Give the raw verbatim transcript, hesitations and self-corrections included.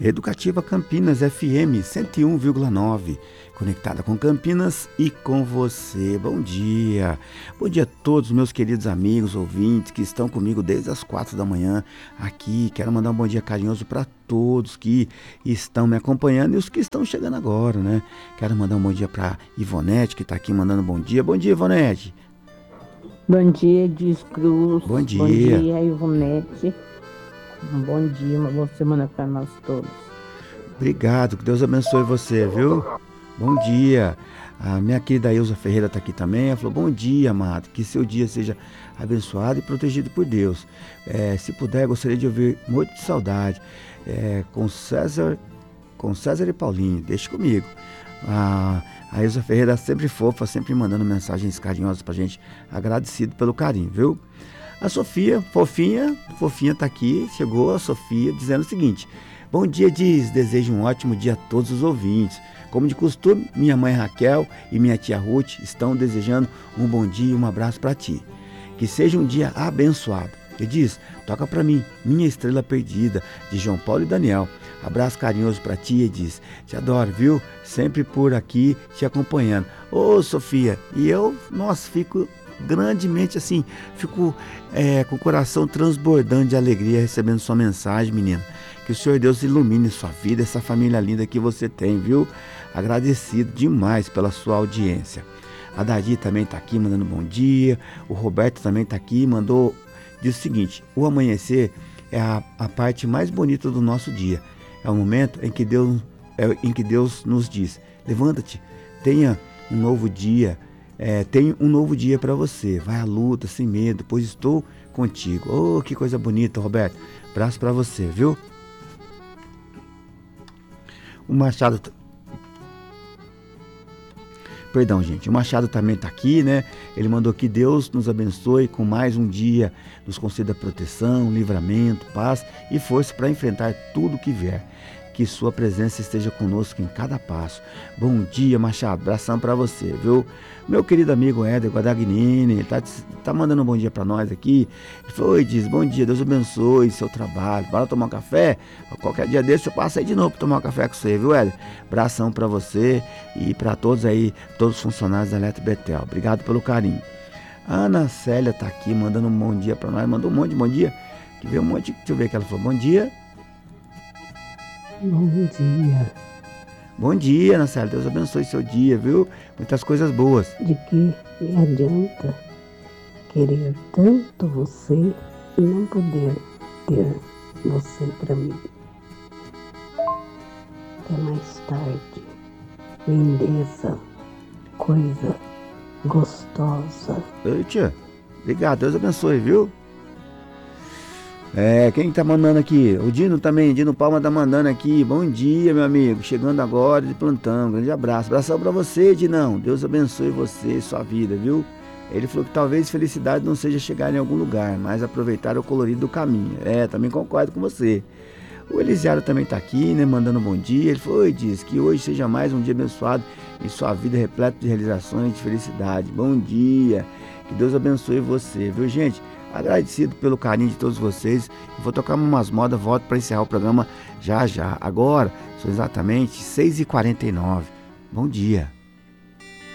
Educativa Campinas F M cento e um vírgula nove, conectada com Campinas e com você. Bom dia, bom dia a todos meus queridos amigos, ouvintes que estão comigo desde as quatro da manhã aqui. Quero mandar um bom dia carinhoso para todos que estão me acompanhando e os que estão chegando agora, né? Quero mandar um bom dia para Ivonete, que está aqui mandando um bom dia. Bom dia, Ivonete. Bom dia, Diz Cruz. Bom dia. Bom dia, Ivonete. Um bom dia, uma boa semana para nós todos. Obrigado, que Deus abençoe você, viu? Bom dia. A minha querida Ilza Ferreira está aqui também. Ela falou, bom dia, amado. Que seu dia seja abençoado e protegido por Deus. É, se puder, gostaria de ouvir Noite de Saudade é, com César, com César e Paulinho. Deixe comigo. A, a Ilza Ferreira sempre fofa, sempre mandando mensagens carinhosas pra gente. Agradecido pelo carinho, viu? A Sofia, fofinha, fofinha tá aqui, chegou a Sofia dizendo o seguinte: bom dia, Diz, desejo um ótimo dia a todos os ouvintes. Como de costume, minha mãe Raquel e minha tia Ruth estão desejando um bom dia e um abraço para ti. Que seja um dia abençoado. E diz, toca para mim, Minha Estrela Perdida, de João Paulo e Daniel. Abraço carinhoso para ti, Diz. Te adoro, viu? Sempre por aqui te acompanhando. Ô, Sofia, e eu, nossa, fico grandemente assim, fico é, com o coração transbordando de alegria recebendo sua mensagem, menina. Que o Senhor Deus ilumine sua vida, essa família linda que você tem, viu? Agradecido demais pela sua audiência. A Dadi também tá aqui mandando bom dia. O Roberto também tá aqui, mandou, diz o seguinte: o amanhecer é a, a parte mais bonita do nosso dia. É o momento em que Deus, é, em que Deus nos diz: levanta-te, tenha um novo dia. É, tem um novo dia para você. Vai à luta sem medo, pois estou contigo. Oh, que coisa bonita, Roberto. Abraço para você, viu? O Machado... Perdão, gente. O Machado também está aqui, né? Ele mandou que Deus nos abençoe com mais um dia, nos conceda proteção, livramento, paz e força para enfrentar tudo que vier. Que sua presença esteja conosco em cada passo. Bom dia, Machado. Abração para você, viu? Meu querido amigo Éder Guadagnini tá, tá mandando um bom dia para nós aqui. Ele falou, oi, Diz, bom dia, Deus abençoe seu trabalho. Bora tomar um café? Qualquer dia desse eu passo aí de novo para tomar um café com você, viu, Éder? Abração para você e para todos aí, todos os funcionários da Eletro Betel. Obrigado pelo carinho. A Ana Célia tá aqui mandando um bom dia para nós. Mandou um monte de bom dia. Que veio um monte, deixa eu ver que ela falou, bom dia. Bom dia. Bom dia, Ana Célia. Deus abençoe seu dia, viu? Muitas coisas boas. De que me adianta querer tanto você e não poder ter você para mim? Até mais tarde. Lindeza, coisa gostosa. Oi, tia. Obrigado. Deus abençoe, viu? É, quem tá mandando aqui? O Dino também, Dino Palma tá mandando aqui. Bom dia, meu amigo. Chegando agora de plantão. Grande abraço. Abração pra você, Dinão. Deus abençoe você e sua vida, viu? Ele falou que talvez felicidade não seja chegar em algum lugar, mas aproveitar o colorido do caminho. É, também concordo com você. O Elisiário também tá aqui, né? Mandando um bom dia. Ele falou, oi, Diz, que hoje seja mais um dia abençoado e sua vida repleta de realizações e de felicidade. Bom dia. Que Deus abençoe você, viu, gente? Agradecido pelo carinho de todos vocês. Eu vou tocar umas modas, volto para encerrar o programa já já. Agora, são exatamente seis e quarenta e nove. Bom dia.